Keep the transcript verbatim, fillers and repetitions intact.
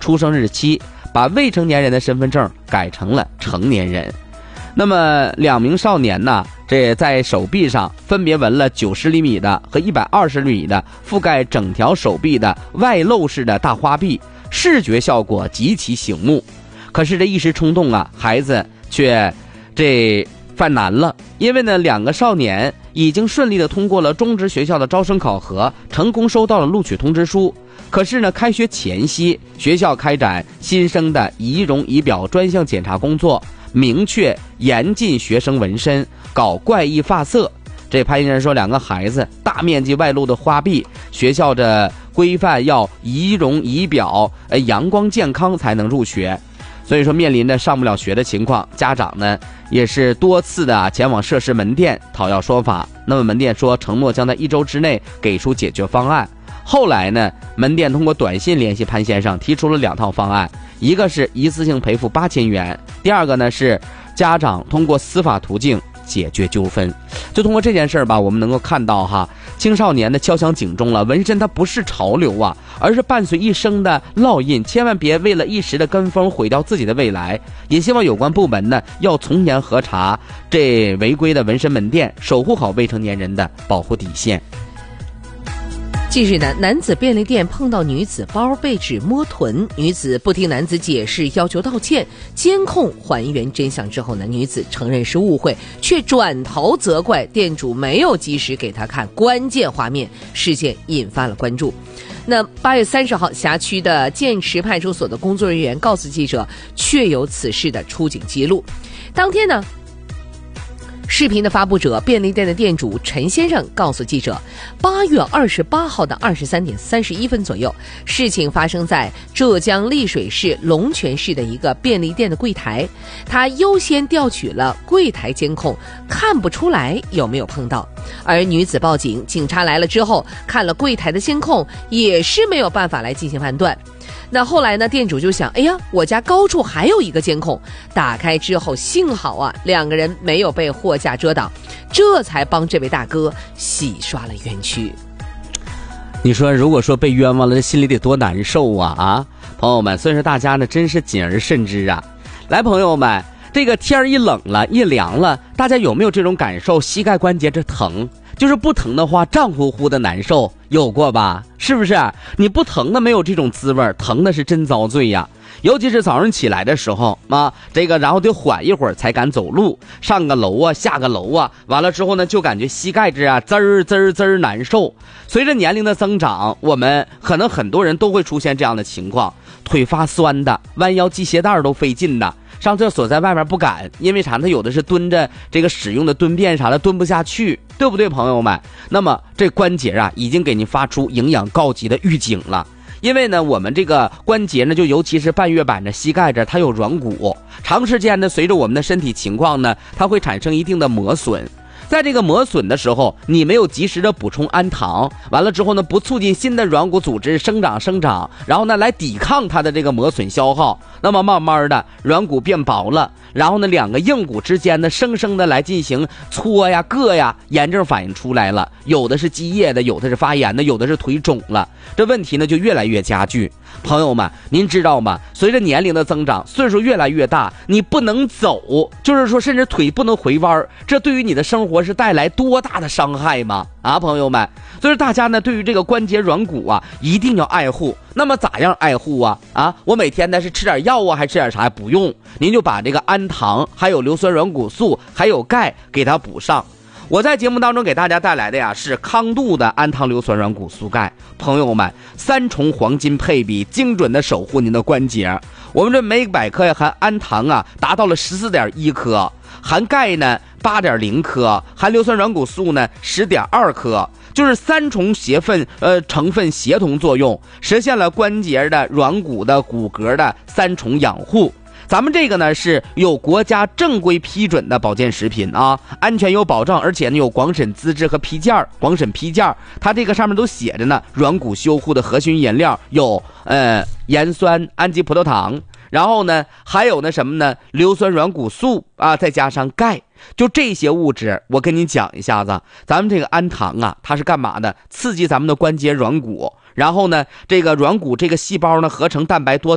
出生日期，把未成年人的身份证改成了成年人。那么两名少年呢，这在手臂上分别纹了九十厘米的和一百二十厘米的覆盖整条手臂的外露式的大花臂，视觉效果极其醒目。可是这一时冲动啊，孩子却这犯难了，因为呢两个少年已经顺利的通过了中职学校的招生考核，成功收到了录取通知书。可是呢开学前夕，学校开展新生的仪容仪表专项检查工作，明确严禁学生纹身，搞怪异发色。这潘先生说，两个孩子大面积外露的花臂，学校的规范要仪容仪表呃阳光健康才能入学。所以说面临着上不了学的情况，家长呢也是多次的、啊、前往涉事门店讨要说法。那么门店说承诺将在一周之内给出解决方案。后来呢，门店通过短信联系潘先生，提出了两套方案，一个是一次性赔付八千元，第二个呢是家长通过司法途径解决纠纷。就通过这件事吧，我们能够看到哈，青少年的敲响警钟了，纹身它不是潮流啊，而是伴随一生的烙印，千万别为了一时的跟风毁掉自己的未来。也希望有关部门呢要从严核查这违规的纹身门店，守护好未成年人的保护底线。 近日呢，男子便利店碰到女子包被指摸臀，女子不听男子解释，要求道歉。监控还原真相之后呢，女子承认是误会，却转头责怪店主没有及时给她看关键画面，事件引发了关注。那八月三十号，辖区的剑池派出所的工作人员告诉记者，确有此事的出警记录。当天呢，视频的发布者便利店的店主陈先生告诉记者，八月二十八号的二十三点三十一分左右，事情发生在浙江丽水市龙泉市的一个便利店的柜台，他优先调取了柜台监控，看不出来有没有碰到。而女子报警，警察来了之后看了柜台的监控，也是没有办法来进行判断。那后来呢，店主就想，哎呀，我家高处还有一个监控，打开之后幸好啊两个人没有被货架遮挡，这才帮这位大哥洗刷了冤屈。 你说如果说被冤枉了，这心里得多难受啊啊！朋友们，所以说大家呢真是谨而慎之啊。来，朋友们，这个天一冷了一凉了，大家有没有这种感受？膝盖关节这疼，就是不疼的话胀乎乎的难受，有过吧？是不是？你不疼的没有这种滋味，疼的是真遭罪呀。尤其是早上起来的时候啊，这个然后得缓一会儿才敢走路，上个楼啊下个楼啊，完了之后呢就感觉膝盖子啊滋儿滋儿滋儿难受。随着年龄的增长，我们可能很多人都会出现这样的情况，腿发酸的，弯腰系鞋带都费劲的，上厕所在外面不敢，因为啥？他有的是蹲着这个使用的蹲便啥的蹲不下去，对不对朋友们？那么这关节啊已经给您发出营养告急的预警了。因为呢我们这个关节呢，就尤其是半月板的膝盖这，它有软骨，长时间呢随着我们的身体情况呢，它会产生一定的磨损。在这个磨损的时候，你没有及时的补充氨糖，完了之后呢不促进新的软骨组织生长生长，然后呢来抵抗它的这个磨损消耗，那么慢慢的软骨变薄了，然后呢两个硬骨之间呢生生的来进行搓呀硌呀，炎症反应出来了，有的是积液的，有的是发炎的，有的是腿肿了，这问题呢就越来越加剧。朋友们，您知道吗？随着年龄的增长，岁数越来越大，你不能走，就是说甚至腿不能回弯，这对于你的生活是带来多大的伤害吗？啊，朋友们，所以大家呢对于这个关节软骨啊一定要爱护。那么咋样爱护啊？啊，我每天呢是吃点药啊，还吃点啥？不用，您就把这个氨糖还有硫酸软骨素还有钙给它补上。我在节目当中给大家带来的呀是康度的氨糖硫酸软骨素钙，朋友们，三重黄金配比，精准的守护您的关节。我们这每百克呀含氨糖啊达到了 十四点一 克，含钙呢 八点零 克，含硫酸软骨素呢 十点二 克，就是三重协分呃成分协同作用，实现了关节的软骨的骨骼的三重养护。咱们这个呢是有国家正规批准的保健食品啊，安全有保障，而且呢有广审资质和批件，广审批件，它这个上面都写着呢，软骨修护的核心原料有呃盐酸氨基葡萄糖，然后呢还有呢什么呢硫酸软骨素啊，再加上钙，就这些物质我跟你讲一下子。咱们这个氨糖啊它是干嘛的？刺激咱们的关节软骨，然后呢这个软骨这个细胞呢合成蛋白多